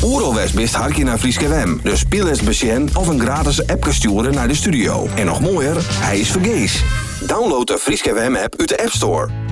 Oeralwest best hartje naar Frieske Wem. Dus speel eens besjen of een gratis app sturen naar de studio. En nog mooier, hij is vergees. Download de Frieske Wem app uit de App Store.